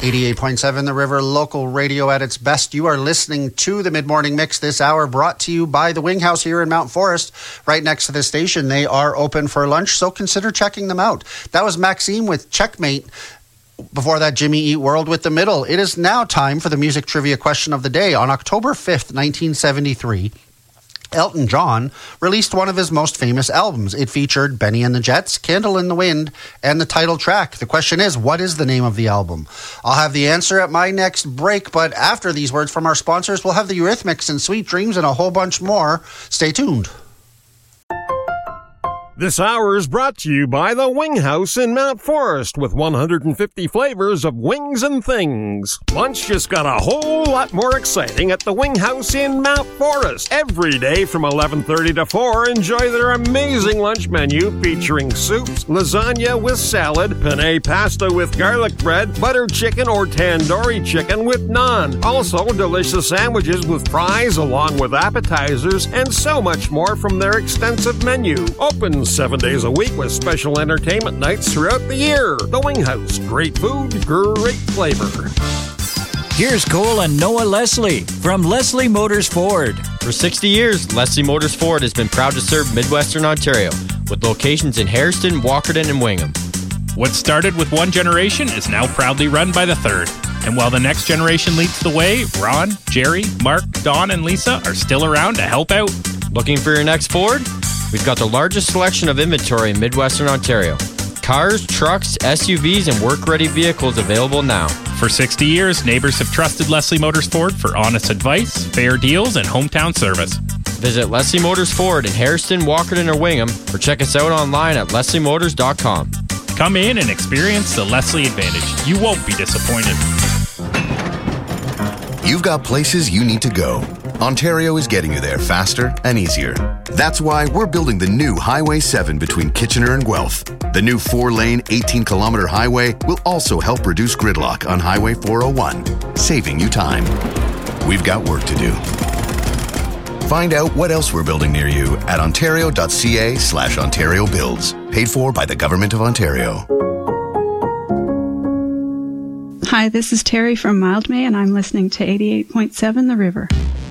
88.7 The River, local radio at its best. You are listening to the Mid-Morning Mix this hour, brought to you by the Wing House here in Mount Forest, right next to the station. They are open for lunch, so consider checking them out. That was Maxime with Checkmate. Before that, Jimmy Eat World with The Middle. It is now time for the music trivia question of the day. On October 5th, 1973... Elton John released one of his most famous albums. It featured Benny and the Jets, Candle in the Wind, and the title track. The question is, what is the name of the album? I'll have the answer at my next break, but after these words from our sponsors, we'll have the Eurythmics and Sweet Dreams and a whole bunch more. Stay tuned. This hour is brought to you by the Wing House in Mount Forest with 150 flavors of wings and things. Lunch just got a whole lot more exciting at the Wing House in Mount Forest. Every day from 11:30 to 4, enjoy their amazing lunch menu featuring soups, lasagna with salad, penne pasta with garlic bread, butter chicken or tandoori chicken with naan. Also, delicious sandwiches with fries along with appetizers and so much more from their extensive menu. Open 7 days a week with special entertainment nights throughout the year. The Wing House. Great food, great flavor. Here's Cole and Noah Leslie from Leslie Motors Ford. For 60 years, Leslie Motors Ford has been proud to serve Midwestern Ontario with locations in Hairston, Walkerton, and Wingham. What started with one generation is now proudly run by the third. And while the next generation leads the way, Ron, Jerry, Mark, Don, and Lisa are still around to help out. Looking for your next Ford? We've got the largest selection of inventory in Midwestern Ontario. Cars, trucks, SUVs, and work-ready vehicles available now. For 60 years, neighbors have trusted Leslie Motors Ford for honest advice, fair deals, and hometown service. Visit Leslie Motors Ford in Hairston, Walkerton, or Wingham, or check us out online at lesliemotors.com. Come in and experience the Leslie Advantage. You won't be disappointed. You've got places you need to go. Ontario is getting you there faster and easier. That's why we're building the new Highway 7 between Kitchener and Guelph. The new 4-lane, 18-kilometer highway will also help reduce gridlock on Highway 401, saving you time. We've got work to do. Find out what else we're building near you at ontario.ca/Ontario Builds. Paid for by the Government of Ontario. Hi, this is Terry from Mildmay, and I'm listening to 88.7 The River.